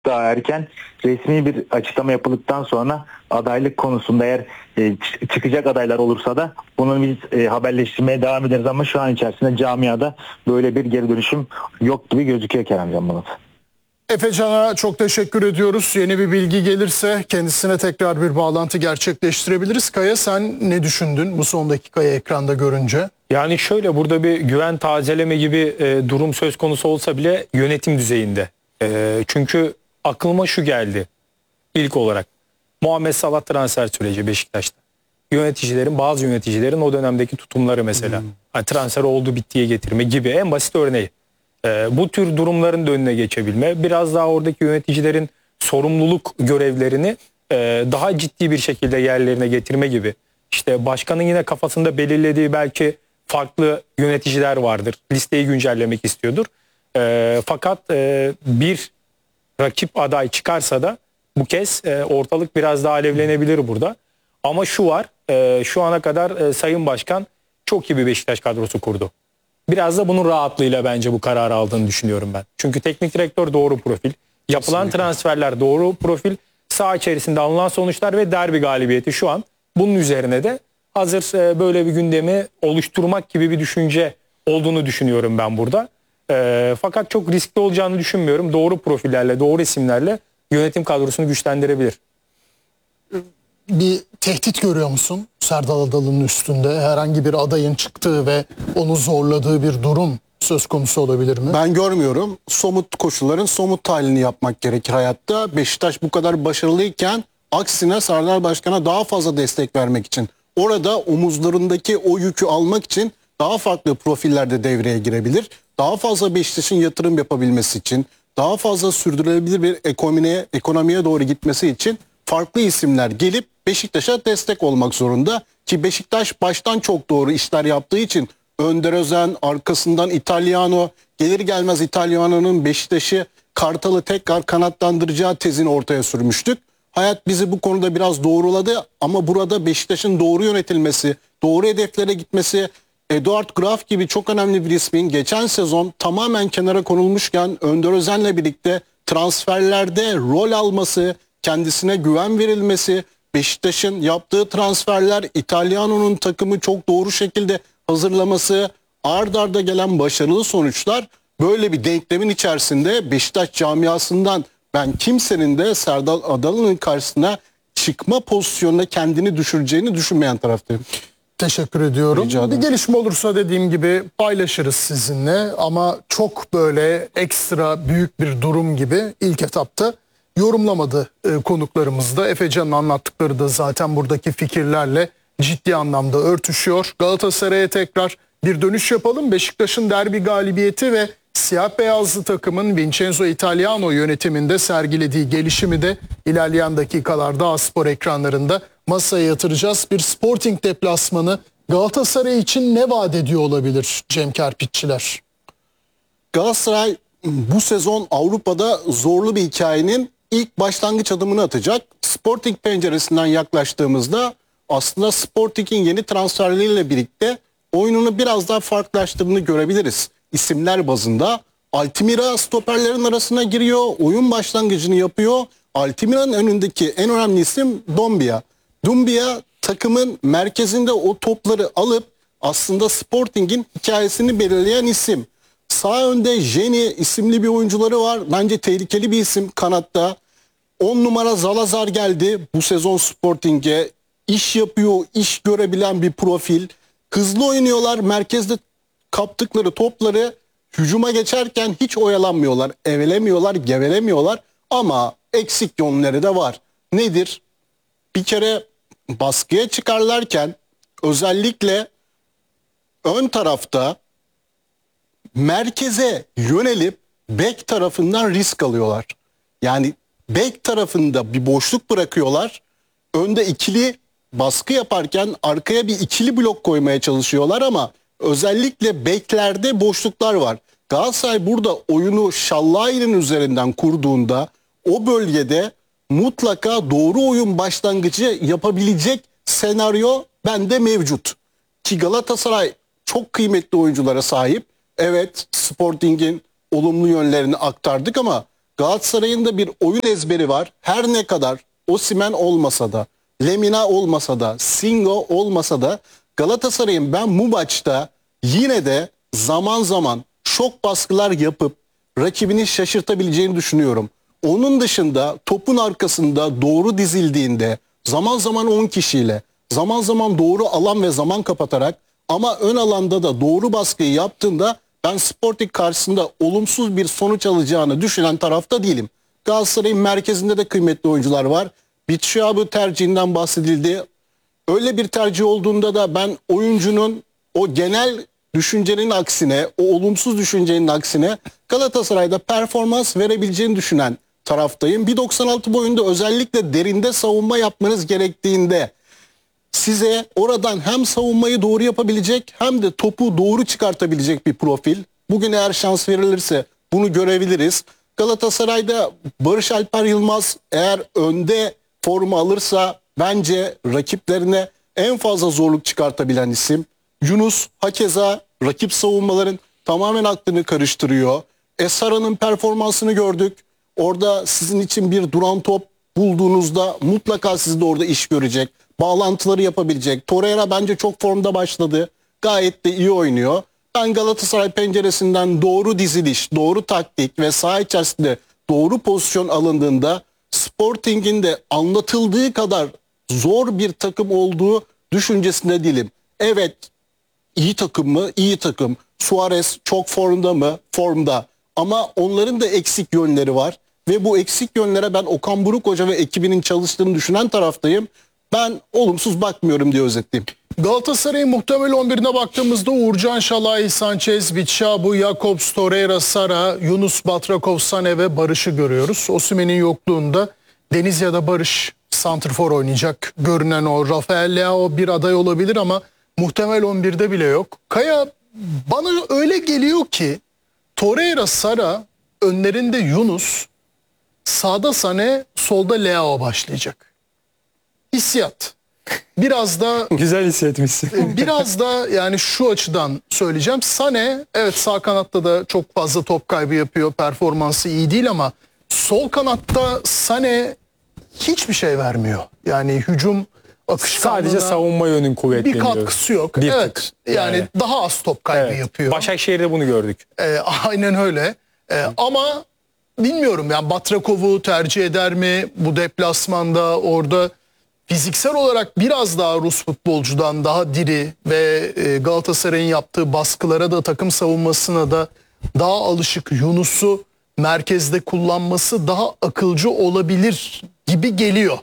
daha erken resmi bir açıklama yapıldıktan sonra adaylık konusunda eğer çıkacak adaylar olursa da bunu biz haberleştirmeye devam ederiz ama şu an içerisinde camiada böyle bir geri dönüşüm yok gibi gözüküyor Keremcan Balat. Efecan'a çok teşekkür ediyoruz. Yeni bir bilgi gelirse kendisine tekrar bir bağlantı gerçekleştirebiliriz. Kaya, sen ne düşündün bu son dakikayı ekranda görünce? Yani şöyle, burada bir güven tazeleme gibi durum söz konusu olsa bile yönetim düzeyinde. Çünkü aklıma şu geldi ilk olarak. Muhammed Salah transfer süreci Beşiktaş'ta. Bazı yöneticilerin o dönemdeki tutumları mesela. Hani transfer oldu bittiye getirme gibi en basit örneği. Bu tür durumların da önüne geçebilme, biraz daha oradaki yöneticilerin sorumluluk görevlerini daha ciddi bir şekilde yerlerine getirme gibi. İşte başkanın yine kafasında belirlediği belki farklı yöneticiler vardır. Listeyi güncellemek istiyordur. Fakat bir rakip aday çıkarsa da bu kez ortalık biraz daha alevlenebilir burada. Ama şu var, şu ana kadar Sayın Başkan çok iyi bir Beşiktaş kadrosu kurdu. Biraz da bunun rahatlığıyla bence bu kararı aldığını düşünüyorum ben. Çünkü teknik direktör doğru profil, yapılan transferler doğru profil, saha içerisinde alınan sonuçlar ve derbi galibiyeti şu an. Bunun üzerine de hazır böyle bir gündemi oluşturmak gibi bir düşünce olduğunu düşünüyorum ben burada. Fakat çok riskli olacağını düşünmüyorum. Doğru profillerle, doğru isimlerle yönetim kadrosunu güçlendirebilir. Bir tehdit görüyor musun Serdal Adalı'nın üstünde? Herhangi bir adayın çıktığı ve onu zorladığı bir durum söz konusu olabilir mi? Ben görmüyorum. Somut koşulların somut tahlilini yapmak gerekir hayatta. Beşiktaş bu kadar başarılıyken aksine Serdal Başkan'a daha fazla destek vermek için, orada omuzlarındaki o yükü almak için daha farklı profillerde devreye girebilir. Daha fazla Beşiktaş'ın yatırım yapabilmesi için, daha fazla sürdürülebilir bir ekonomiye doğru gitmesi için farklı isimler gelip Beşiktaş'a destek olmak zorunda. Ki Beşiktaş baştan çok doğru işler yaptığı için Önder Özen, arkasından Italiano, gelir gelmez Italiano'nun Beşiktaş'ı, Kartal'ı tekrar kanatlandıracağı tezini ortaya sürmüştük. Hayat bizi bu konuda biraz doğruladı ama burada Beşiktaş'ın doğru yönetilmesi, doğru hedeflere gitmesi, Eduard Graf gibi çok önemli bir ismin geçen sezon tamamen kenara konulmuşken Önder Özen'le birlikte transferlerde rol alması, kendisine güven verilmesi, Beşiktaş'ın yaptığı transferler, İtalyano'nun takımı çok doğru şekilde hazırlaması, ard arda gelen başarılı sonuçlar, böyle bir denklemin içerisinde Beşiktaş camiasından ben kimsenin de Serdal Adalı'nın karşısına çıkma pozisyonuna kendini düşüreceğini düşünmeyen taraftayım. Teşekkür ediyorum. Bir gelişme olursa dediğim gibi paylaşırız sizinle ama çok böyle ekstra büyük bir durum gibi ilk etapta yorumlamadı konuklarımız da. Efecan'ın anlattıkları da zaten buradaki fikirlerle ciddi anlamda örtüşüyor. Galatasaray'a tekrar bir dönüş yapalım. Beşiktaş'ın derbi galibiyeti ve siyah beyazlı takımın Vincenzo Italiano yönetiminde sergilediği gelişimi de ilerleyen dakikalarda A-Spor ekranlarında masaya yatıracağız. Bir Sporting deplasmanı Galatasaray için ne vaat ediyor olabilir Cem Kerpiççiler? Galatasaray bu sezon Avrupa'da zorlu bir hikayenin ilk başlangıç adımını atacak. Sporting penceresinden yaklaştığımızda aslında Sporting'in yeni transferleriyle birlikte oyununu biraz daha farklılaştırdığını görebiliriz. İsimler bazında Altimira stoperlerin arasına giriyor, oyun başlangıcını yapıyor. Altimira'nın önündeki en önemli isim Doumbia. Doumbia takımın merkezinde o topları alıp aslında Sporting'in hikayesini belirleyen isim. Sağ önde Jenny isimli bir oyuncuları var. Bence tehlikeli bir isim kanatta. 10 numara Zalazar geldi bu sezon Sporting'e. İş yapıyor, iş görebilen bir profil. Hızlı oynuyorlar. Merkezde kaptıkları topları hücuma geçerken hiç oyalanmıyorlar. Evelemiyorlar, gevelemiyorlar. Ama eksik yönleri de var. Nedir? Bir kere baskıya çıkarlarken özellikle ön tarafta merkeze yönelip bek tarafından risk alıyorlar. Yani bek tarafında bir boşluk bırakıyorlar. Önde ikili baskı yaparken arkaya bir ikili blok koymaya çalışıyorlar ama özellikle beklerde boşluklar var. Galatasaray burada oyunu Şallay'ın üzerinden kurduğunda o bölgede mutlaka doğru oyun başlangıcı yapabilecek senaryo bende mevcut. Ki Galatasaray çok kıymetli oyunculara sahip. Evet, Sporting'in olumlu yönlerini aktardık ama Galatasaray'ın da bir oyun ezberi var. Her ne kadar Osimhen olmasa da, Lemina olmasa da, Singo olmasa da Galatasaray'ın ben bu maçta yine de zaman zaman şok baskılar yapıp rakibini şaşırtabileceğini düşünüyorum. Onun dışında topun arkasında doğru dizildiğinde zaman zaman 10 kişiyle, zaman zaman doğru alan ve zaman kapatarak ama ön alanda da doğru baskıyı yaptığında ben Sporting karşısında olumsuz bir sonuç alacağını düşünen tarafta değilim. Galatasaray'ın merkezinde de kıymetli oyuncular var. Bitshuayi tercihinden bahsedildi. Öyle bir tercih olduğunda da ben oyuncunun o genel düşüncenin aksine, o olumsuz düşüncenin aksine Galatasaray'da performans verebileceğini düşünen taraftayım. 1.96 boyunda özellikle derinde savunma yapmanız gerektiğinde size oradan hem savunmayı doğru yapabilecek hem de topu doğru çıkartabilecek bir profil. Bugün eğer şans verilirse bunu görebiliriz. Galatasaray'da Barış Alper Yılmaz eğer önde formu alırsa bence rakiplerine en fazla zorluk çıkartabilen isim. Yunus hakeza rakip savunmaların tamamen aklını karıştırıyor. Esara'nın performansını gördük. Orada sizin için bir duran top bulduğunuzda mutlaka siz de orada iş görecek. Bağlantıları yapabilecek. Torreira bence çok formda başladı. Gayet de iyi oynuyor. Ben Galatasaray penceresinden doğru diziliş, doğru taktik ve saha içerisinde doğru pozisyon alındığında Sporting'in de anlatıldığı kadar zor bir takım olduğu düşüncesinde değilim. Evet, iyi takım mı? İyi takım. Suarez çok formda mı? Formda. Ama onların da eksik yönleri var. Ve bu eksik yönlere ben Okan Buruk Hoca ve ekibinin çalıştığını düşünen taraftayım. Ben olumsuz bakmıyorum diye özetleyeyim. Galatasaray'ın muhtemel 11'ine baktığımızda Uğurcan, Şalai, Sanchez, Bitshuayi, Jakobs, Torreira, Sara, Yunus, Batrakov, Sane ve Barış'ı görüyoruz. Osimhen'in yokluğunda Deniz ya da Barış santrfor oynayacak. Görünen o. Rafael Leao bir aday olabilir ama muhtemel 11'de bile yok. Kaya, bana öyle geliyor ki Torreira, Sara, önlerinde Yunus, sağda Sane, solda Leao başlayacak. Hissiyat. Biraz da Güzel hissetmişsin. biraz da yani şu açıdan söyleyeceğim. Sane evet sağ kanatta da çok fazla top kaybı yapıyor. Performansı iyi değil ama sol kanatta Sane hiçbir şey vermiyor. Yani hücum akışkanlığına Sadece savunma yönün bir kuvvetleniyor. katkısı yok. Bir Evet tık. yani daha az top kaybı Evet. yapıyor. Başakşehir'de bunu gördük. Aynen öyle. Ama bilmiyorum yani Batrakov'u tercih eder mi bu deplasmanda, orada fiziksel olarak biraz daha Rus futbolcudan daha diri ve Galatasaray'ın yaptığı baskılara da takım savunmasına da daha alışık Yunus'u merkezde kullanması daha akılcı olabilir gibi geliyor.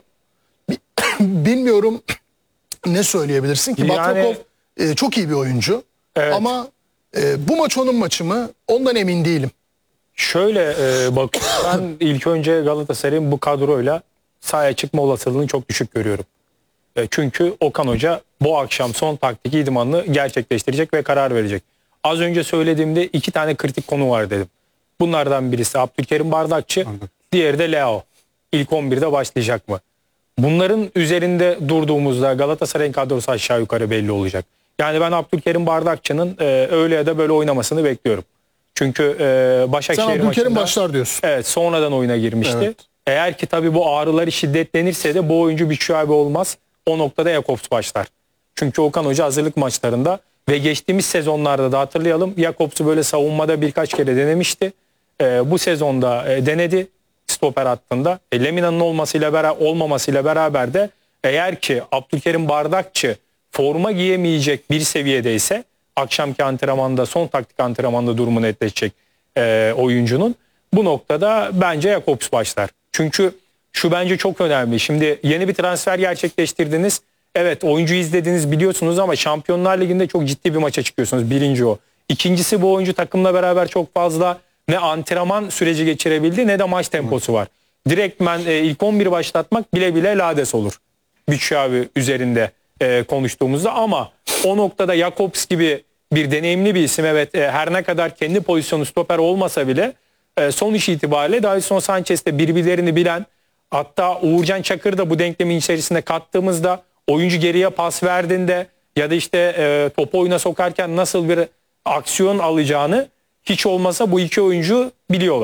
Bilmiyorum ne söyleyebilirsin ki Yani- Batrakov çok iyi bir oyuncu. Evet. Ama bu maç onun maçı mı? Ondan emin değilim. Şöyle bak, ben ilk önce Galatasaray'ın bu kadroyla sahaya çıkma olasılığını çok düşük görüyorum. Çünkü Okan Hoca bu akşam son taktik idmanını gerçekleştirecek ve karar verecek. Az önce söylediğimde 2 tane kritik konu var dedim. Bunlardan birisi Abdülkerim Bardakçı, diğeri de Leao. İlk 11'de başlayacak mı? Bunların üzerinde durduğumuzda Galatasaray'ın kadrosu aşağı yukarı belli olacak. Yani ben Abdülkerim Bardakçı'nın öyle ya da böyle oynamasını bekliyorum. Çünkü Sen Başakşehir Abdülkerim maçında başlar diyorsun. evet, sonradan oyuna girmişti. Evet. Eğer ki tabii bu ağrıları şiddetlenirse de bu oyuncu Bitshuayi olmaz. O noktada Jakobs başlar. Çünkü Okan Hoca hazırlık maçlarında ve geçtiğimiz sezonlarda da hatırlayalım, Jakobs'u böyle savunmada birkaç kere denemişti. Bu sezonda denedi stoper hattında. Lemina'nın olmamasıyla beraber de eğer ki Abdülkerim Bardakçı forma giyemeyecek bir seviyedeyse akşamki antrenmanda, son taktik antrenmanda durumu netleşecek oyuncunun. Bu noktada bence Jakobs başlar. Çünkü şu bence çok önemli. Şimdi yeni bir transfer gerçekleştirdiniz. Evet, oyuncuyu izlediniz, biliyorsunuz ama Şampiyonlar Ligi'nde çok ciddi bir maça çıkıyorsunuz. Birinci o. İkincisi, bu oyuncu takımla beraber çok fazla ne antrenman süreci geçirebildi ne de maç temposu var. Direktmen ilk 11 başlatmak bile bile lades olur. Bitshuayi üzerinde konuştuğumuzda, ama o noktada Jakobs gibi bir deneyimli bir isim, evet, her ne kadar kendi pozisyonu stoper olmasa bile son iş itibariyle Davinson Sanchez'le birbirlerini bilen, hatta Uğurcan Çakır da bu denklemin içerisinde kattığımızda oyuncu geriye pas verdiğinde ya da işte topu oyuna sokarken nasıl bir aksiyon alacağını hiç olmasa bu iki oyuncu biliyorlar.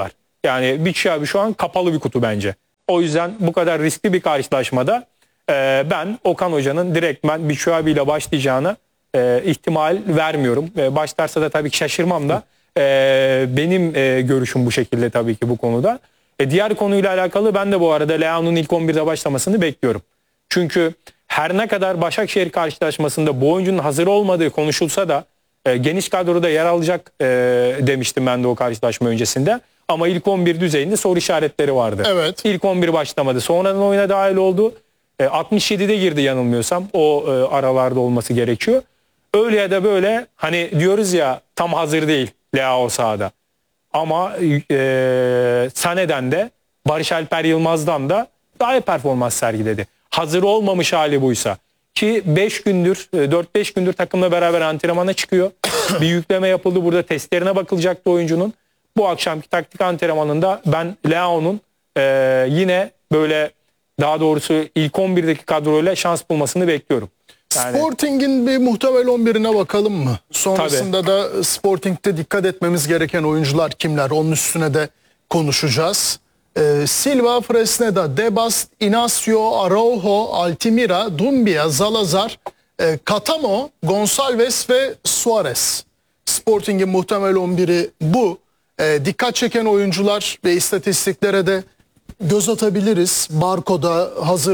Yani Batshuayi şu an kapalı bir kutu bence. O yüzden bu kadar riskli bir karşılaşmada ben Okan Hoca'nın direktmen Batshuayi ile başlayacağına ihtimal vermiyorum. Başlarsa da tabii ki şaşırmam da benim görüşüm bu şekilde tabii ki bu konuda. Diğer konuyla alakalı ben de bu arada Leao'nun ilk 11'de başlamasını bekliyorum. Çünkü her ne kadar Başakşehir karşılaşmasında bu oyuncunun hazır olmadığı konuşulsa da geniş kadroda yer alacak demiştim ben de o karşılaşma öncesinde. Ama ilk 11 düzeyinde soru işaretleri vardı. Evet. İlk 11 başlamadı. Sonradan oyuna dahil oldu. 67'de girdi yanılmıyorsam. O aralarda olması gerekiyor. Öyle ya da böyle hani diyoruz ya tam hazır değil Leao sahada. Ama Sané'den de Barış Alper Yılmaz'dan da daha iyi performans sergiledi. Hazır olmamış hali buysa. Ki 5 gündür 4-5 gündür takımla beraber antrenmana çıkıyor. Bir yükleme yapıldı. Burada testlerine bakılacaktı oyuncunun. Bu akşamki taktik antrenmanında ben Leao'nun yine böyle daha doğrusu ilk 11'deki kadroyla şans bulmasını bekliyorum. Yani, Sporting'in bir muhtemel 11'ine bakalım mı? Sonrasında da Sporting'de dikkat etmemiz gereken oyuncular kimler? Onun üstüne de konuşacağız. Silva, Fresneda, Debast, Inacio, Araujo, Altimira, Dumbia, Zalazar, Katamo, Gonçalves ve Suarez. Sporting'in muhtemel 11'i bu. Dikkat çeken oyuncular ve istatistiklere de göz atabiliriz. Barco'da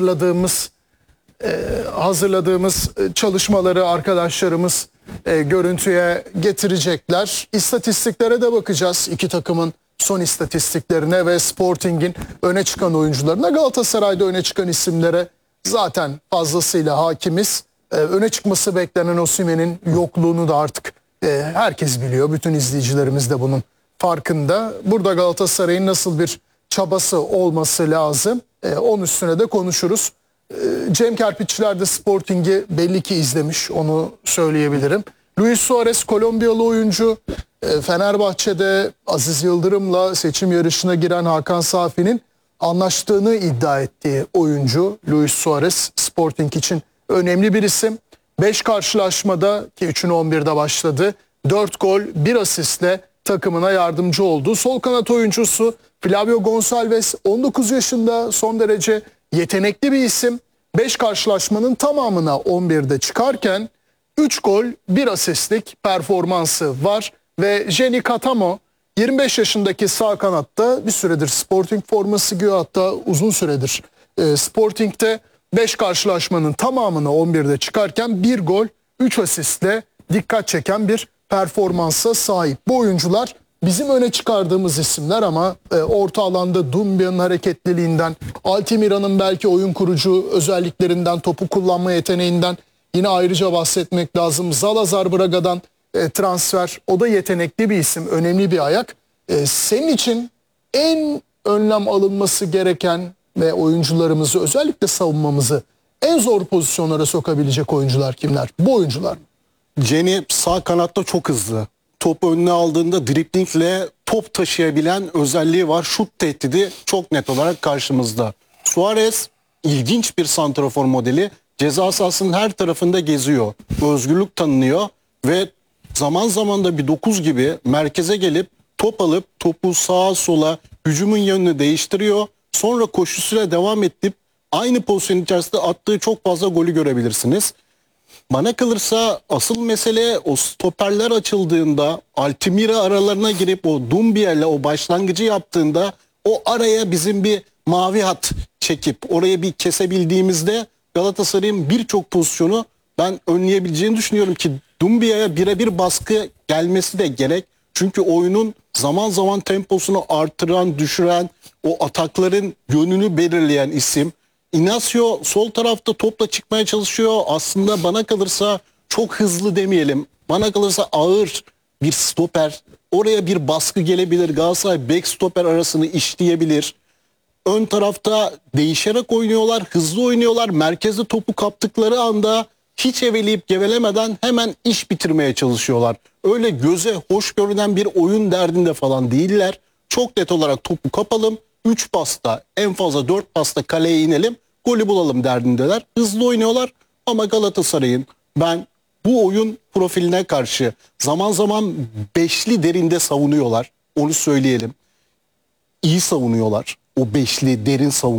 hazırladığımız çalışmaları arkadaşlarımız görüntüye getirecekler. İstatistiklere de bakacağız. İki takımın son istatistiklerine ve Sporting'in öne çıkan oyuncularına. Galatasaray'da öne çıkan isimlere zaten fazlasıyla hakimiz. Öne çıkması beklenen Osimhen'in yokluğunu da artık herkes biliyor. Bütün izleyicilerimiz de bunun farkında. Burada Galatasaray'ın nasıl bir çabası olması lazım. Onun üstüne de konuşuruz. Cem Kerpiççiler de Sporting'i belli ki izlemiş, onu söyleyebilirim. Luis Suarez Kolombiyalı oyuncu. Fenerbahçe'de Aziz Yıldırım'la seçim yarışına giren Hakan Safi'nin anlaştığını iddia ettiği oyuncu Luis Suarez Sporting için önemli bir isim. 5 karşılaşmada ki 3'ünü 11'de başladı. 4 gol 1 asistle takımına yardımcı oldu. Sol kanat oyuncusu Flavio Gonçalves 19 yaşında, son derece yetenekli bir isim. 5 karşılaşmanın tamamına 11'de çıkarken 3 gol 1 asistlik performansı var. Ve Jenny Katamo 25 yaşındaki sağ kanatta bir süredir Sporting forması giyiyor, hatta uzun süredir Sporting'de 5 karşılaşmanın tamamını 11'de çıkarken 1 gol 3 asistle dikkat çeken bir performansa sahip. Bu oyuncular bizim öne çıkardığımız isimler ama orta alanda Dumbia'nın hareketliliğinden, Altimira'nın belki oyun kurucu özelliklerinden, topu kullanma yeteneğinden yine ayrıca bahsetmek lazım. Zalazar Braga'dan transfer, o da yetenekli bir isim, önemli bir ayak. Senin için en önlem alınması gereken ve oyuncularımızı, özellikle savunmamızı en zor pozisyonlara sokabilecek oyuncular kimler? Bu oyuncular mı? Jenny sağ kanatta çok hızlı. Topu önüne aldığında driblingle top taşıyabilen özelliği var. Şut tehdidi çok net olarak karşımızda. Suarez ilginç bir santrafor modeli. Ceza sahasının her tarafında geziyor. Özgürlük tanınıyor ve zaman zaman da bir 9 gibi merkeze gelip top alıp topu sağa sola hücumun yönünü değiştiriyor. Sonra koşusuyla devam edip aynı pozisyon içerisinde attığı çok fazla golü görebilirsiniz. Bana kalırsa asıl mesele o stoperler açıldığında, Altimira aralarına girip o Dumbia ile o başlangıcı yaptığında o araya bizim bir mavi hat çekip oraya bir kesebildiğimizde Galatasaray'ın birçok pozisyonu ben önleyebileceğini düşünüyorum ki Dumbia'ya birebir baskı gelmesi de gerek. Çünkü oyunun zaman zaman temposunu artıran, düşüren, o atakların yönünü belirleyen isim. Inacio sol tarafta topla çıkmaya çalışıyor. Aslında bana kalırsa çok hızlı demeyelim. Bana kalırsa ağır bir stoper. Oraya bir baskı gelebilir. Galatasaray bek stoper arasını işleyebilir. Ön tarafta değişerek oynuyorlar, hızlı oynuyorlar. Merkezde topu kaptıkları anda hiç eveleyip gevelemeden hemen iş bitirmeye çalışıyorlar. Öyle göze hoş görünen bir oyun derdinde falan değiller. Çok net olarak topu kapalım. 3 pasta, en fazla 4 pasta kaleye inelim, golü bulalım derdindeler. Hızlı oynuyorlar ama Galatasaray'ın ben bu oyun profiline karşı zaman zaman beşli derinde savunuyorlar. Onu söyleyelim. iyi savunuyorlar. O beşli derin savunma